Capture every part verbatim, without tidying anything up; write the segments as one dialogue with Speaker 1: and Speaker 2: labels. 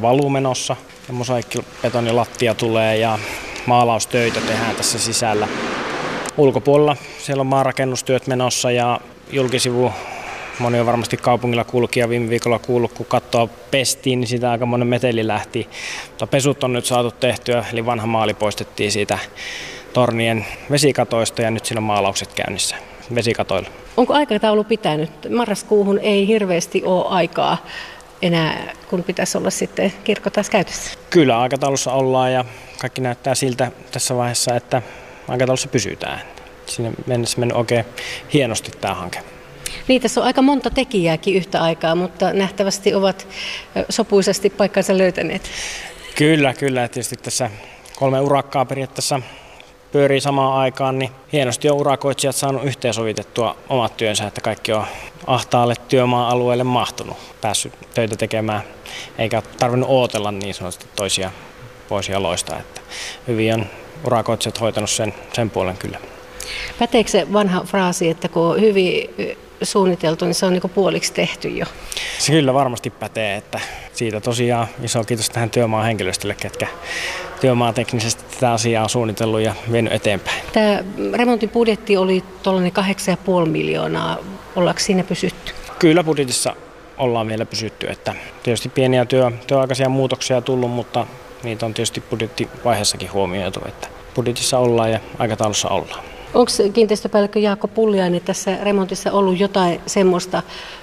Speaker 1: valu menossa ja mosaiikkibetonilattia tulee ja maalaustöitä tehdään tässä sisällä. Ulkopuolella siellä on maarakennustyöt menossa ja julkisivu, moni on varmasti kaupungilla kulkija viime viikolla kuullut, kun kattoa pestiin, niin siitä aika monen meteli lähti. Mutta pesut on nyt saatu tehtyä, eli vanha maali poistettiin siitä tornien vesikatoista ja nyt siinä on maalaukset käynnissä vesikatoilla.
Speaker 2: Onko aikataulu pitänyt? Marraskuuhun ei hirveästi ole aikaa enää, kun pitäisi olla sitten kirkko taas käytössä.
Speaker 1: Kyllä aikataulussa ollaan ja kaikki näyttää siltä tässä vaiheessa, että aikataulussa pysytään. Sinne mennessä mennyt oikein hienosti tämä hanke.
Speaker 2: Niin, tässä on aika monta tekijääkin yhtä aikaa, mutta nähtävästi ovat sopuisesti paikkansa löytäneet.
Speaker 1: Kyllä, kyllä. Tietysti tässä kolme urakkaa periaatteessa pyörii samaan aikaan, niin hienosti on urakoitsijat saanut yhteensovitettua omat työnsä, että kaikki on ahtaalle työmaa-alueelle mahtunut, päässyt töitä tekemään, eikä ole tarvinnut ootella niin sanotusti toisia pois jaloista, että hyvin on urakoitsijat hoitanut sen, sen puolen kyllä.
Speaker 2: Päteekö se vanha fraasi, että kun on hyvin suunniteltu, niin se on niin kuin puoliksi tehty jo?
Speaker 1: Se kyllä varmasti pätee, että siitä tosiaan iso kiitos tähän työmaan henkilöstölle, ketkä työmaa teknisesti tätä asiaa on suunnitellut ja vienyt eteenpäin.
Speaker 2: Tämä remontin budjetti oli tuollainen kahdeksan pilkku viisi miljoonaa. Ollaanko siinä pysytty?
Speaker 1: Kyllä budjetissa ollaan vielä pysytty, että tietysti pieniä työ, työaikaisia muutoksia tullut, mutta niitä on tietysti budjettivaiheessakin huomioitu, että budjetissa ollaan ja aikataulussa ollaan.
Speaker 2: Onko kiinteistöpäällikkö Jaakko Pulliainen tässä remontissa ollut jotain semmoista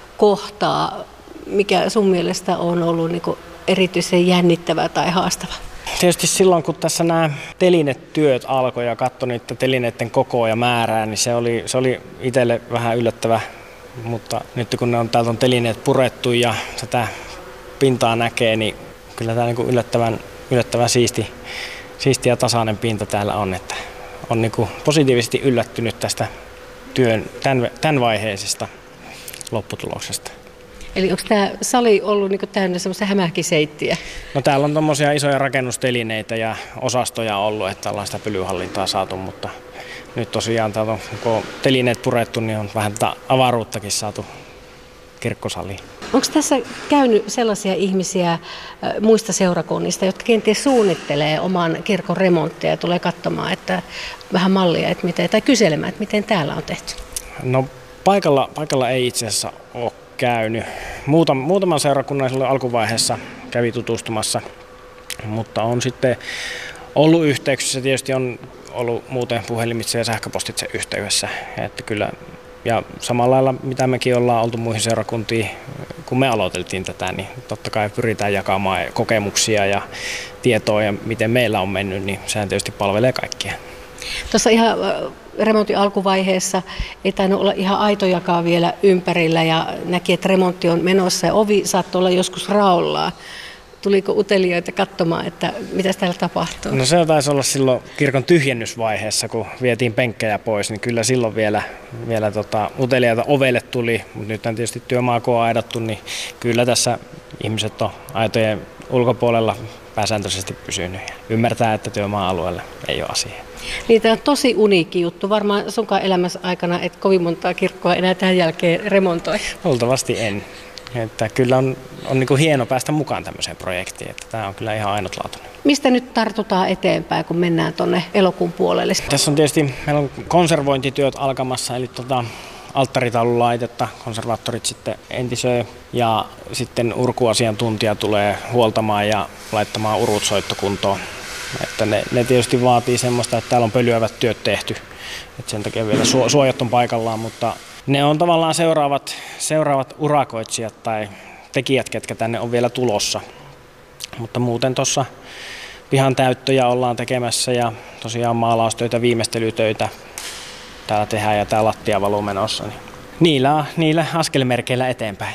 Speaker 2: kohtaa, mikä sun mielestä on ollut niin kuin erityisen jännittävää tai haastavaa?
Speaker 1: Tietysti silloin, kun tässä nämä telinetyöt alkoi ja katsoi niiden telineiden kokoa ja määrää, niin se oli, se oli itselle vähän yllättävä. Mutta nyt kun ne on, täältä on telineet purettu ja tätä pintaa näkee, niin kyllä tämä niin kuin yllättävän, yllättävän siisti, siisti ja tasainen pinta täällä on. Että on niin kuin positiivisesti yllättynyt tästä työn tämän, tämän vaiheisesta lopputuloksesta.
Speaker 2: Eli onko tämä sali ollut niin kuin täynnä semmoista hämähäkiseittiä?
Speaker 1: No täällä on tommosia isoja rakennustelineitä ja osastoja ollut, että ollaan sitä pölyhallintaa saatu, mutta nyt tosiaan täältä on, kun on telineet purettu, niin on vähän tätä avaruuttakin saatu kirkkosaliin. Onko
Speaker 2: tässä käynyt sellaisia ihmisiä muista seurakunnista, jotka kenties suunnittelee oman kirkon remonttia ja tulee katsomaan, että vähän mallia, että miten, tai kyselemään, että miten täällä on tehty?
Speaker 1: No paikalla, paikalla ei itse asiassa ole käynyt. Muutam, muutaman seurakunnan silloin alkuvaiheessa kävi tutustumassa, mutta on sitten ollut yhteyksissä. Tietysti on ollut muuten puhelimitse ja sähköpostitse yhteydessä. Että kyllä, ja samalla lailla, mitä mekin ollaan oltu muihin seurakuntiin, kun me aloiteltiin tätä, niin totta kai pyritään jakamaan kokemuksia ja tietoa ja miten meillä on mennyt, niin sehän tietysti palvelee kaikkia.
Speaker 2: Tuossa ihan remontin alkuvaiheessa ei tainnut olla ihan aitojakaan vielä ympärillä ja näki, että remontti on menossa ja ovi saattoi olla joskus raollaan. Tuliko utelijoita katsomaan, että mitä täällä tapahtuu? No
Speaker 1: se taisi olla silloin kirkon tyhjennysvaiheessa, kun vietiin penkkejä pois, niin kyllä silloin vielä, vielä tota, utelijoita ovelle tuli, mutta nyt on tietysti työmaa kun on aidattu, niin kyllä tässä ihmiset on aitojen ulkopuolella pääsääntöisesti pysynyt ja ymmärtää, että työmaa-alueella ei ole asiaa.
Speaker 2: Niin, tämä on tosi uniikki juttu. Varmaan sunkaan elämässä aikana et kovin montaa kirkkoa enää tämän jälkeen remontoi.
Speaker 1: Luultavasti en. Että kyllä on, on niin kuin hieno päästä mukaan tämmöiseen projektiin, että tämä on kyllä ihan ainutlaatuinen.
Speaker 2: Mistä nyt tartutaan eteenpäin, kun mennään tuonne elokuun puolelle?
Speaker 1: Tässä on tietysti, meillä on konservointityöt alkamassa, eli tota, alttaritaululaitetta konservaattorit sitten entisöi ja sitten urkuasiantuntija tulee huoltamaan ja laittamaan urut soittokuntoon. Että ne, ne tietysti vaatii semmoista, että täällä on pölyävät työt tehty, että sen takia vielä su, suojat on paikallaan, mutta ne on tavallaan seuraavat, seuraavat urakoitsijat tai tekijät, ketkä tänne on vielä tulossa. Mutta muuten tuossa pihan täyttöjä ollaan tekemässä ja tosiaan maalaustöitä, viimeistelytöitä täällä tehdään ja tää lattiavalu menossa. Niin niillä, niillä askelmerkeillä eteenpäin.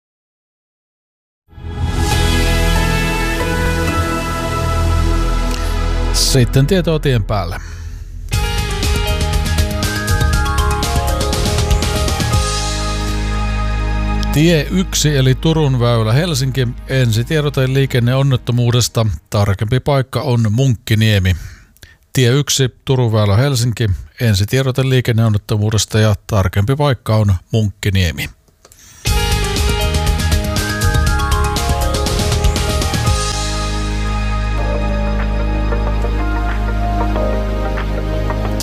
Speaker 3: Sitten tietoa tien päälle. Tie yksi eli Turun väylä Helsinki. Ensitiedote liikenneonnettomuudesta. Tarkempi paikka on Munkkiniemi. Tie yksi Turun väylä Helsinki. Ensitiedote liikenneonnettomuudesta ja tarkempi paikka on Munkkiniemi.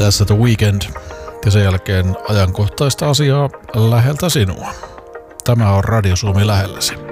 Speaker 3: Tässä The Weeknd ja sen jälkeen ajankohtaista asiaa läheltä sinua. Tämä on Radio Suomi lähelläsi.